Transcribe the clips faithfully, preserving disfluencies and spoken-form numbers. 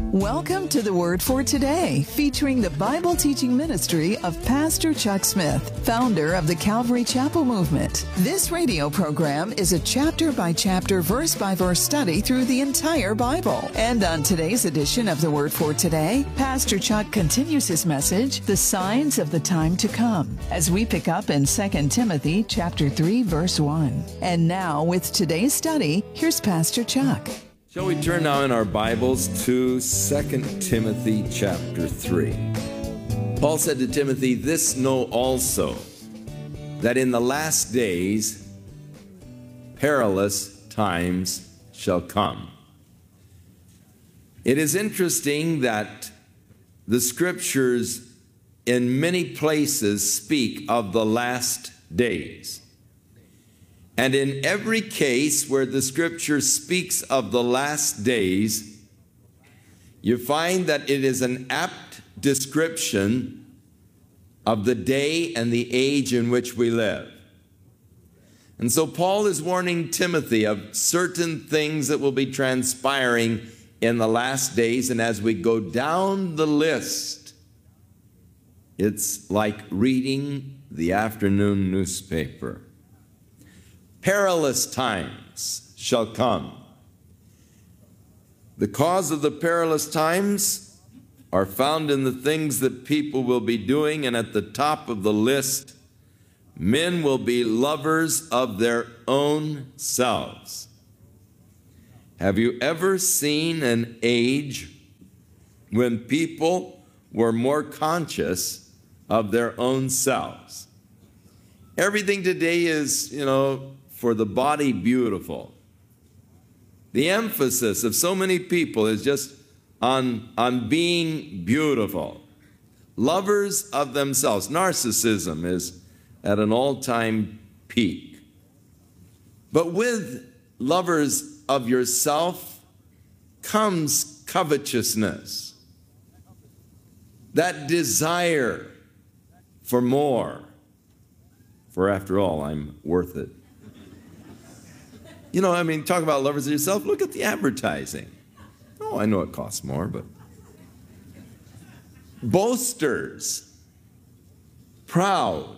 Welcome to the Word for Today, featuring the Bible teaching ministry of Pastor Chuck Smith, founder of the Calvary Chapel Movement. This radio program is a chapter-by-chapter, verse-by-verse study through the entire Bible. And on today's edition of the Word for Today, Pastor Chuck continues his message, The Signs of the Time to Come, as we pick up in Second Timothy chapter three, verse one. And now, with today's study, here's Pastor Chuck. Shall we turn now in our Bibles to Second Timothy chapter three. Paul said to Timothy, "This know also, that in the last days perilous times shall come." It is interesting that the scriptures in many places speak of the last days. And in every case where the scripture speaks of the last days, you find that it is an apt description of the day and the age in which we live. And so Paul is warning Timothy of certain things that will be transpiring in the last days. And as we go down the list, it's like reading the afternoon newspaper. Perilous times shall come. The cause of the perilous times are found in the things that people will be doing, and at the top of the list, men will be lovers of their own selves. Have you ever seen an age when people were more conscious of their own selves? Everything today is, you know, for the body beautiful. The emphasis of so many people is just on, on being beautiful. Lovers of themselves. Narcissism is at an all-time peak. But with lovers of yourself comes covetousness. That desire for more. For after all, I'm worth it. You know, I mean, talk about lovers of yourself. Look at the advertising. Oh, I know it costs more, but... boasters, proud,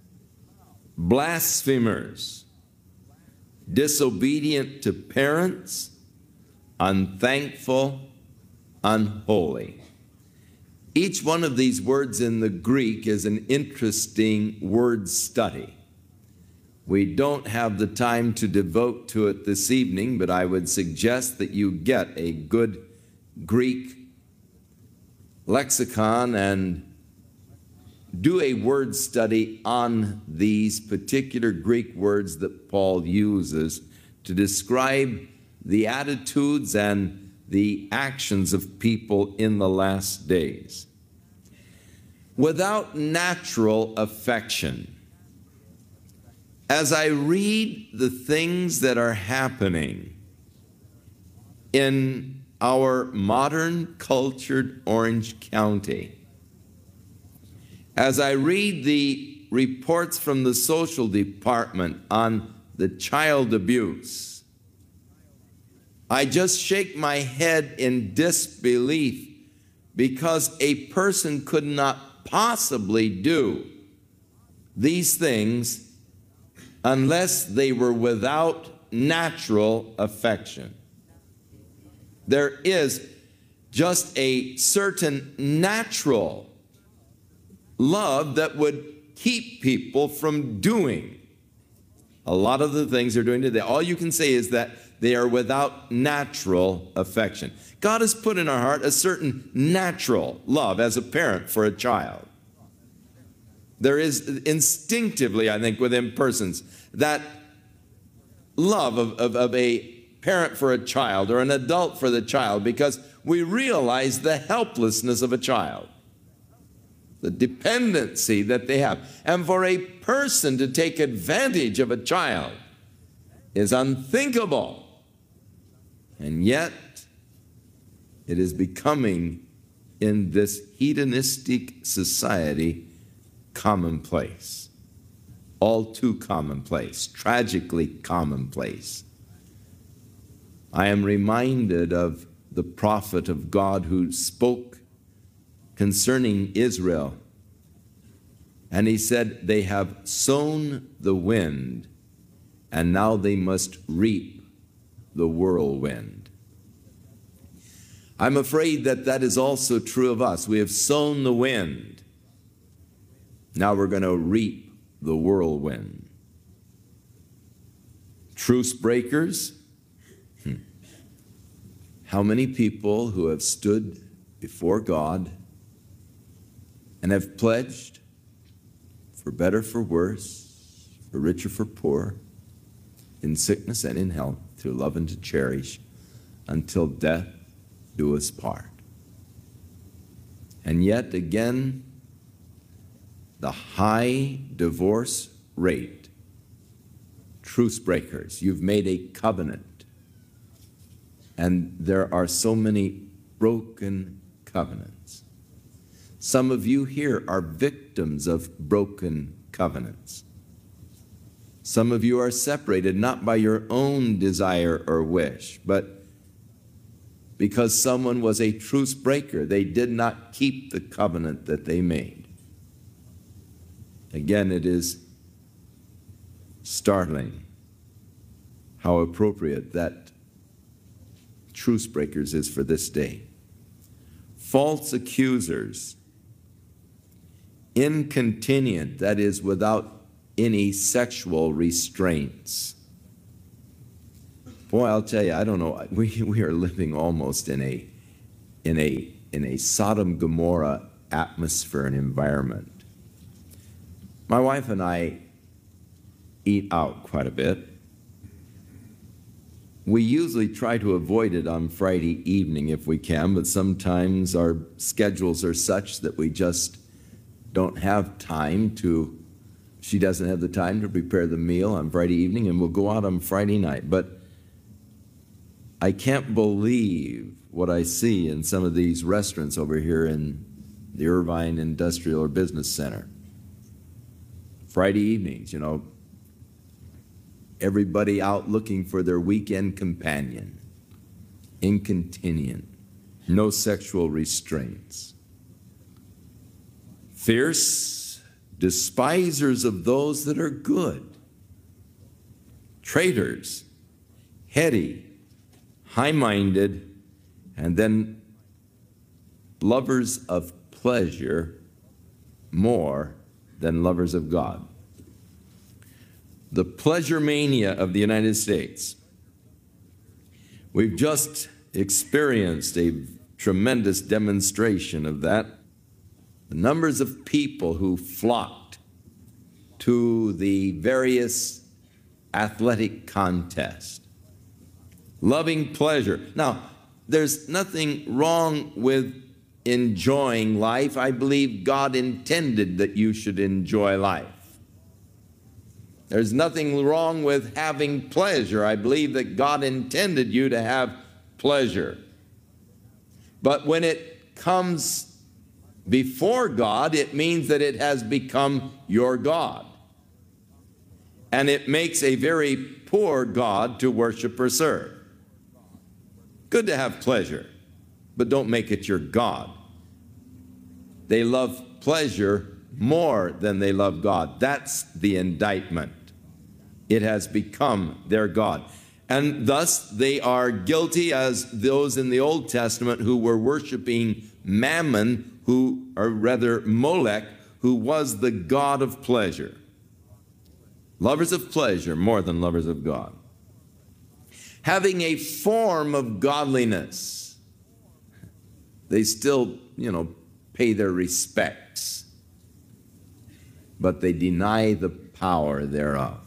blasphemers, disobedient to parents, unthankful, unholy. Each one of these words in the Greek is an interesting word study. We don't have the time to devote to it this evening, but I would suggest that you get a good Greek lexicon and do a word study on these particular Greek words that Paul uses to describe the attitudes and the actions of people in the last days. Without natural affection, as I read the things that are happening in our modern cultured Orange County, as I read the reports from the social department on the child abuse, I just shake my head in disbelief, because a person could not possibly do these things unless they were without natural affection. There is just a certain natural love that would keep people from doing a lot of the things they're doing today. All you can say is that they are without natural affection. God has put in our heart a certain natural love as a parent for a child. There is instinctively, I think, within persons, that love of, of, of a parent for a child or an adult for the child, because we realize the helplessness of a child, the dependency that they have. And for a person to take advantage of a child is unthinkable. And yet, it is becoming, in this hedonistic society, commonplace. All too commonplace, tragically commonplace. I am reminded of the prophet of God who spoke concerning Israel. And he said, they have sown the wind, and now they must reap the whirlwind. I'm afraid that that is also true of us. We have sown the wind. Now we're going to reap the whirlwind. Truce breakers. Hmm. How many people who have stood before God and have pledged, for better, for worse, for richer, for poor, in sickness and in health, to love and to cherish, until death do us part. And yet again, the high divorce rate, truce breakers, you've made a covenant, and there are so many broken covenants. Some of you here are victims of broken covenants. Some of you are separated not by your own desire or wish, but because someone was a truce breaker. They did not keep the covenant that they made. Again, it is startling how appropriate that truce breakers is for this day. False accusers, incontinent, that is, without any sexual restraints. Boy, I'll tell you, I don't know. We we are living almost in a in a in a Sodom Gomorrah atmosphere and environment. My wife and I eat out quite a bit. We usually try to avoid it on Friday evening if we can, but sometimes our schedules are such that we just don't have time to, she doesn't have the time to prepare the meal on Friday evening, and we'll go out on Friday night. But I can't believe what I see in some of these restaurants over here in the Irvine Industrial or Business Center. Friday evenings, you know, everybody out looking for their weekend companion, incontinent, no sexual restraints. Fierce, despisers of those that are good, traitors, heady, high-minded, and then lovers of pleasure more than lovers of God. The pleasure mania of the United States. We've just experienced a tremendous demonstration of that. The numbers of people who flocked to the various athletic contests, loving pleasure. Now, there's nothing wrong with enjoying life. I believe God intended that you should enjoy life. There's nothing wrong with having pleasure. I believe that God intended you to have pleasure. But when it comes before God, it means that it has become your God. And it makes a very poor God to worship or serve. Good to have pleasure, but don't make it your God. They love pleasure more than they love God. That's the indictment. It has become their God. And thus they are guilty as those in the Old Testament who were worshiping Mammon, who, or rather Molech, who was the god of pleasure. Lovers of pleasure more than lovers of God. Having a form of godliness, they still, you know, pay their respects, but they deny the power thereof.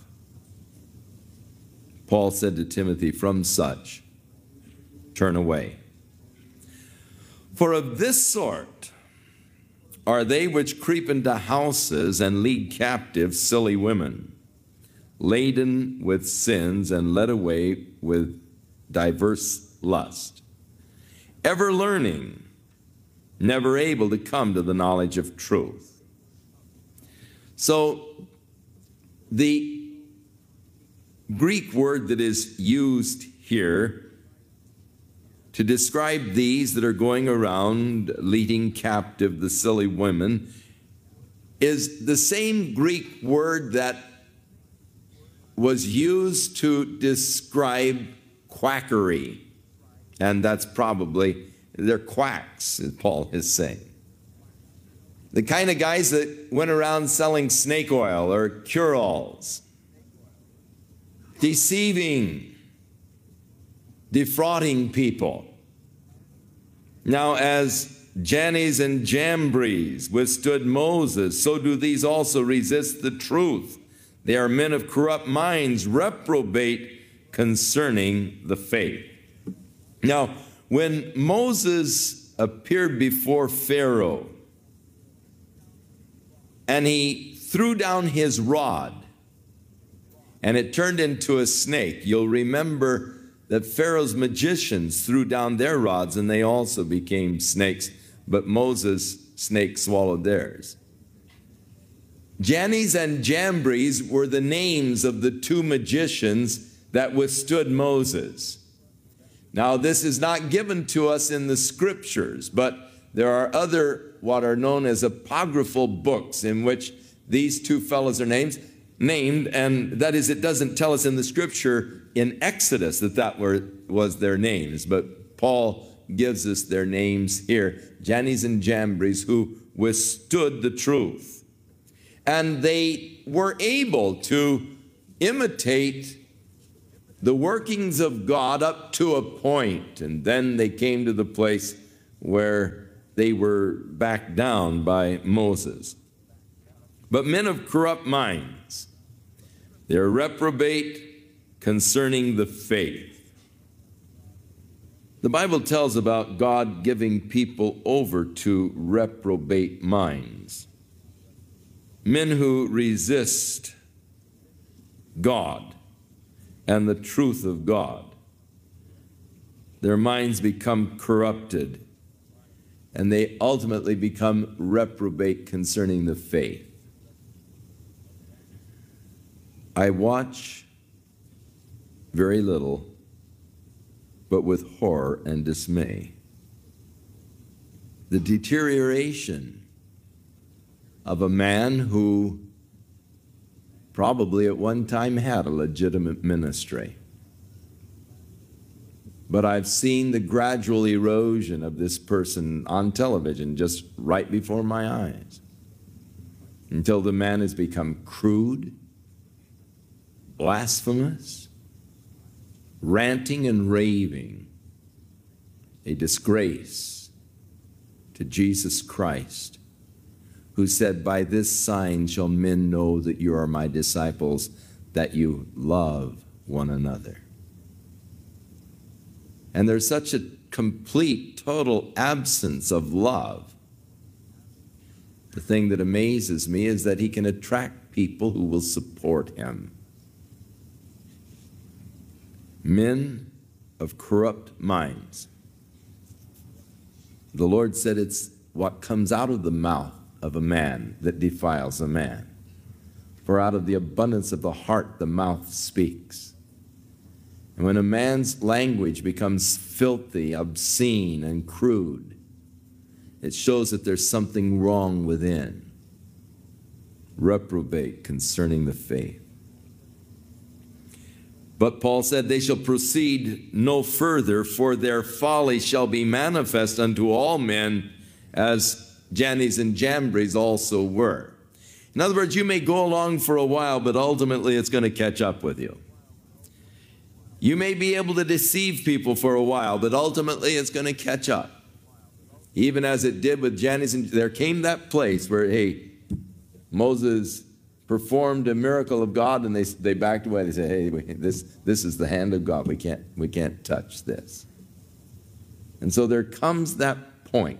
Paul said to Timothy, from such, turn away. For of this sort are they which creep into houses and lead captive silly women, laden with sins and led away with diverse lust, ever learning, never able to come to the knowledge of truth. So the Greek word that is used here to describe these that are going around leading captive the silly women is the same Greek word that was used to describe quackery. And that's probably, they're quacks, as Paul is saying. The kind of guys that went around selling snake oil or cure-alls, deceiving, defrauding people. Now, as Jannes and Jambres withstood Moses, so do these also resist the truth. They are men of corrupt minds, reprobate concerning the faith. Now, when Moses appeared before Pharaoh, and he threw down his rod, and it turned into a snake, you'll remember that Pharaoh's magicians threw down their rods, and they also became snakes, but Moses' snake swallowed theirs. Jannes and Jambres were the names of the two magicians that withstood Moses. Now, this is not given to us in the scriptures, but there are other what are known as apocryphal books in which these two fellows are named, named, and that is, it doesn't tell us in the scripture in Exodus that that were, was their names, but Paul gives us their names here, Jannes and Jambres, who withstood the truth. And they were able to imitate the workings of God up to a point, and then they came to the place where they were backed down by Moses. But men of corrupt minds, they are reprobate concerning the faith. The Bible tells about God giving people over to reprobate minds, men who resist God and the truth of God. Their minds become corrupted, and they ultimately become reprobate concerning the faith. I watch very little, but with horror and dismay, the deterioration of a man who probably at one time had a legitimate ministry. But I've seen the gradual erosion of this person on television just right before my eyes, until the man has become crude, blasphemous, ranting and raving, a disgrace to Jesus Christ, who said, "By this sign shall men know that you are my disciples, that you love one another." And there's such a complete, total absence of love. The thing that amazes me is that he can attract people who will support him. Men of corrupt minds. The Lord said it's what comes out of the mouth of a man that defiles a man. For out of the abundance of the heart the mouth speaks. And when a man's language becomes filthy, obscene, and crude, it shows that there's something wrong within. Reprobate concerning the faith. But Paul said, they shall proceed no further, for their folly shall be manifest unto all men, as Jannes and Jambres also were. In other words, you may go along for a while, but ultimately it's going to catch up with you. You may be able to deceive people for a while, but ultimately it's going to catch up. Even as it did with Jannes, and there came that place where, hey, Moses performed a miracle of God, and they they backed away. They said, hey, we, this this is the hand of God. We can't we can't touch this. And so there comes that point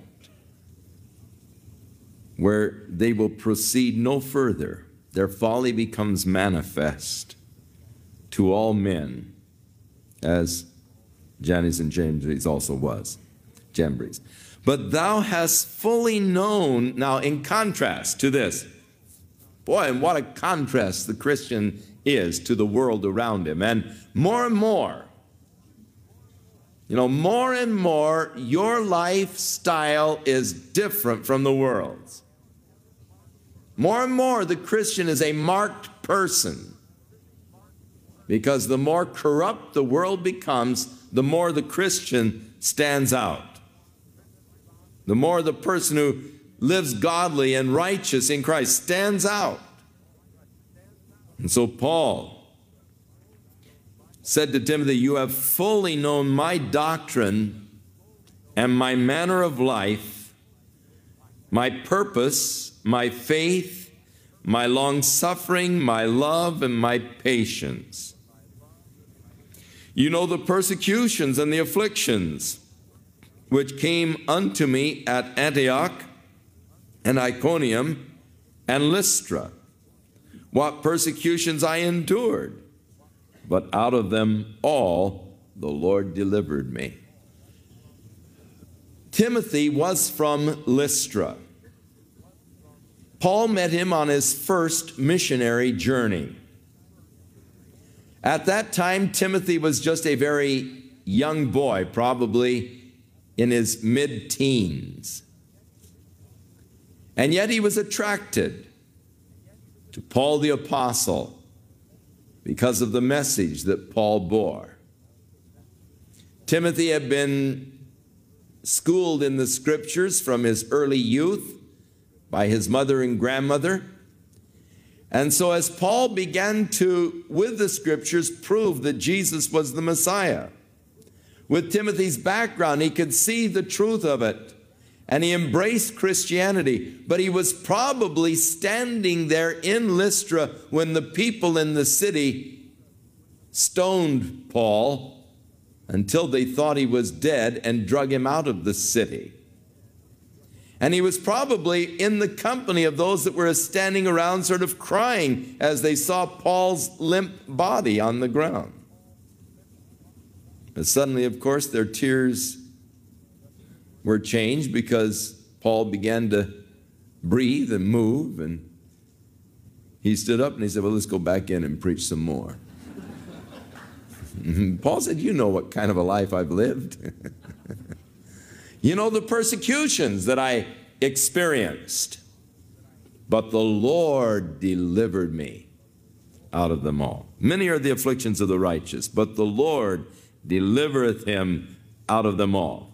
where they will proceed no further. Their folly becomes manifest to all men, as Jannes and Jambres also was. Jambres. But thou hast fully known, now in contrast to this, boy, and what a contrast the Christian is to the world around him. And more and more, You know, more and more, your lifestyle is different from the world's. More and more, the Christian is a marked person, because the more corrupt the world becomes, the more the Christian stands out. The more the person who lives godly and righteous in Christ stands out. And so Paul said to Timothy, you have fully known my doctrine and my manner of life, my purpose, my faith, my long-suffering, my love, and my patience. You know the persecutions and the afflictions which came unto me at Antioch and Iconium and Lystra, what persecutions I endured, but out of them all the Lord delivered me. Timothy was from Lystra. Paul met him on his first missionary journey. At that time, Timothy was just a very young boy, probably in his mid-teens. And yet he was attracted to Paul the Apostle because of the message that Paul bore. Timothy had been schooled in the Scriptures from his early youth by his mother and grandmother. And so as Paul began to, with the Scriptures, prove that Jesus was the Messiah, with Timothy's background, he could see the truth of it, and he embraced Christianity. But he was probably standing there in Lystra when the people in the city stoned Paul until they thought he was dead and drug him out of the city. And he was probably in the company of those that were standing around sort of crying as they saw Paul's limp body on the ground. But suddenly, of course, their tears were changed because Paul began to breathe and move, and he stood up and he said, well, let's go back in and preach some more. Paul said, you know what kind of a life I've lived. You know the persecutions that I experienced, but the Lord delivered me out of them all. Many are the afflictions of the righteous, but the Lord delivereth him out of them all.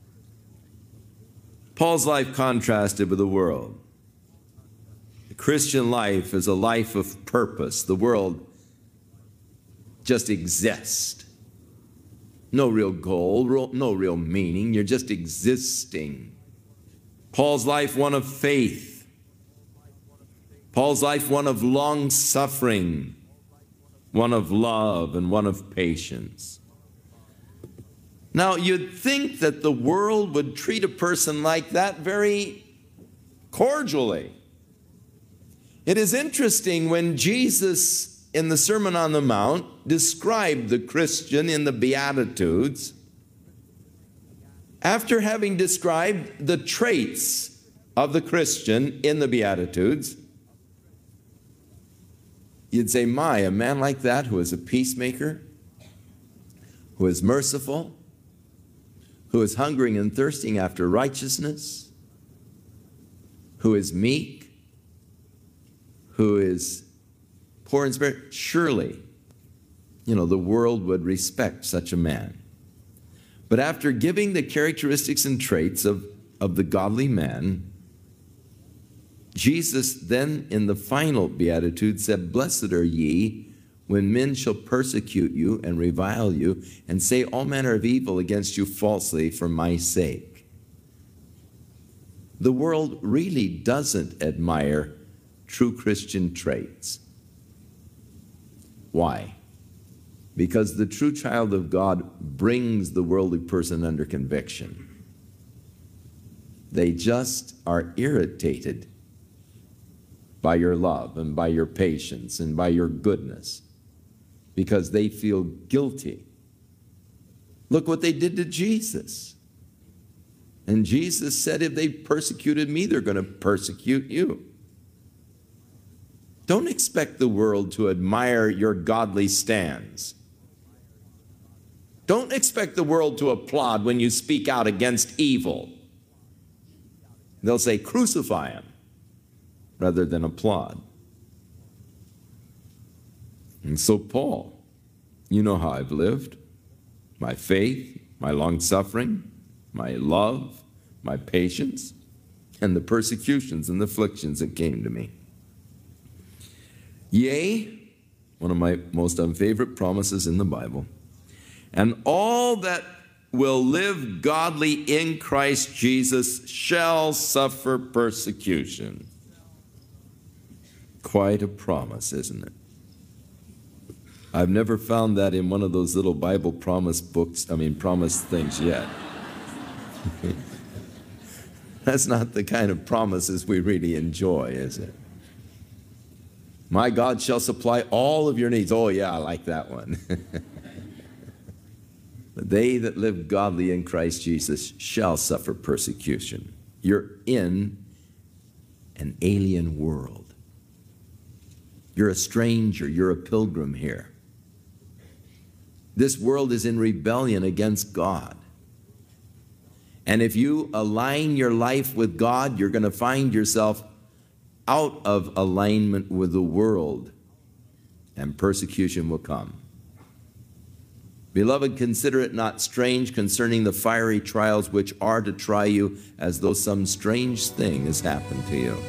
Paul's life contrasted with the world. The Christian life is a life of purpose. The world just exists. No real goal, no real meaning. You're just existing. Paul's life, one of faith. Paul's life, one of long suffering, one of love, and one of patience. Now, you'd think that the world would treat a person like that very cordially. It is interesting when Jesus, in the Sermon on the Mount, described the Christian in the Beatitudes, after having described the traits of the Christian in the Beatitudes, you'd say, my, a man like that who is a peacemaker, who is merciful, who is hungering and thirsting after righteousness, who is meek, who is poor in spirit, surely, you know, the world would respect such a man. But after giving the characteristics and traits of, of the godly man, Jesus then in the final beatitude said, blessed are ye when men shall persecute you and revile you and say all manner of evil against you falsely for my sake. The world really doesn't admire true Christian traits. Why? Because the true child of God brings the worldly person under conviction. They just are irritated by your love and by your patience and by your goodness, because they feel guilty. Look what they did to Jesus. And Jesus said, if they persecuted me, they're going to persecute you. Don't expect the world to admire your godly stands. Don't expect the world to applaud when you speak out against evil. They'll say, crucify him, rather than applaud. And so Paul, you know how I've lived. My faith, my long-suffering, my love, my patience, and the persecutions and the afflictions that came to me. Yea, one of my most unfavorite promises in the Bible, and all that will live godly in Christ Jesus shall suffer persecution. Quite a promise, isn't it? I've never found that in one of those little Bible promise books, I mean, promise things yet. That's not the kind of promises we really enjoy, is it? My God shall supply all of your needs. Oh, yeah, I like that one. But they that live godly in Christ Jesus shall suffer persecution. You're in an alien world. You're a stranger. You're a pilgrim here. This world is in rebellion against God. And if you align your life with God, you're going to find yourself out of alignment with the world, and persecution will come. Beloved, consider it not strange concerning the fiery trials which are to try you, as though some strange thing has happened to you.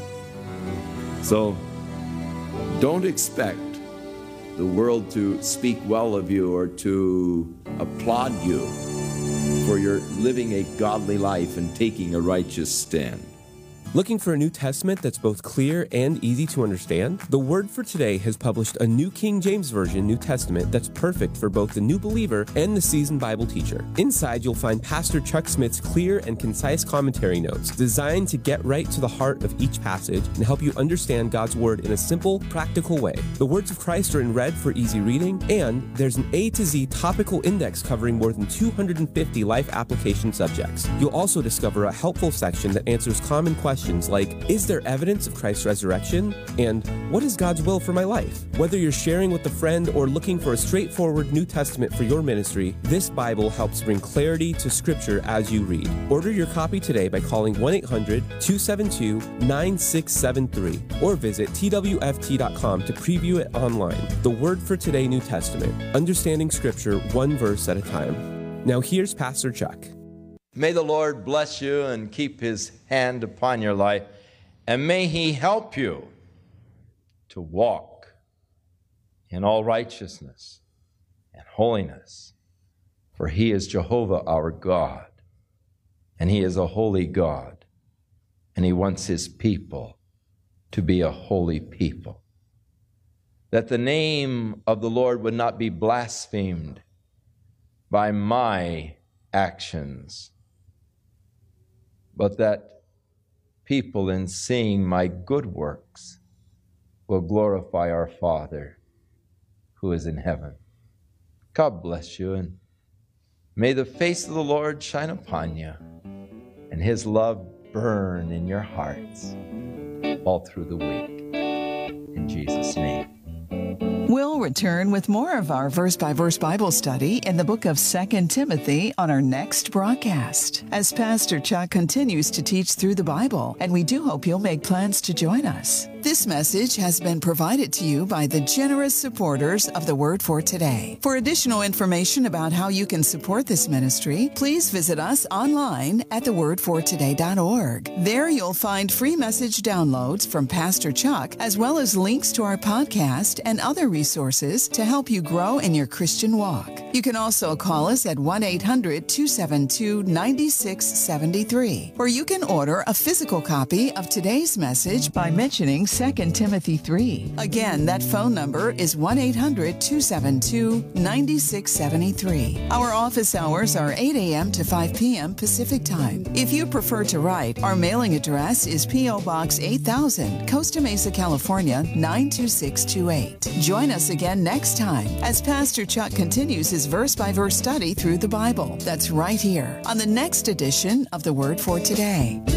So, don't expect the world to speak well of you or to applaud you for your living a godly life and taking a righteous stand. Looking for a New Testament that's both clear and easy to understand? The Word for Today has published a New King James Version New Testament that's perfect for both the new believer and the seasoned Bible teacher. Inside, you'll find Pastor Chuck Smith's clear and concise commentary notes designed to get right to the heart of each passage and help you understand God's Word in a simple, practical way. The words of Christ are in red for easy reading, and there's an A to Z topical index covering more than two hundred fifty life application subjects. You'll also discover a helpful section that answers common questions like, is there evidence of Christ's resurrection? And what is God's will for my life? Whether you're sharing with a friend or looking for a straightforward New Testament for your ministry, this Bible helps bring clarity to Scripture as you read. Order your copy today by calling one eight hundred, two seven two, nine six seven three or visit T W F T dot com to preview it online. The Word for Today New Testament, understanding Scripture one verse at a time. Now here's Pastor Chuck. May the Lord bless you and keep his hand upon your life, and may he help you to walk in all righteousness and holiness, for he is Jehovah our God, and he is a holy God, and he wants his people to be a holy people, that the name of the Lord would not be blasphemed by my actions, but that people, in seeing my good works, will glorify our Father who is in heaven. God bless you, and may the face of the Lord shine upon you, and his love burn in your hearts all through the week. In Jesus' name. We'll return with more of our verse-by-verse Bible study in the book of Second Timothy on our next broadcast, as Pastor Chuck continues to teach through the Bible, and we do hope you'll make plans to join us. This message has been provided to you by the generous supporters of the Word for Today. For additional information about how you can support this ministry, please visit us online at the word for today dot org. There you'll find free message downloads from Pastor Chuck, as well as links to our podcast and other resources to help you grow in your Christian walk. You can also call us at one eight hundred, two seven two, nine six seven three, or you can order a physical copy of today's message by mentioning Second Timothy three. Again, that phone number is one eight hundred, two seven two, nine six seven three. Our office hours are eight a.m. to five p.m. Pacific Time. If you prefer to write, our mailing address is P O. Box eight thousand, Costa Mesa, California, nine two six two eight. Join us again next time as Pastor Chuck continues his verse-by-verse study through the Bible. That's right here on the next edition of the Word for Today.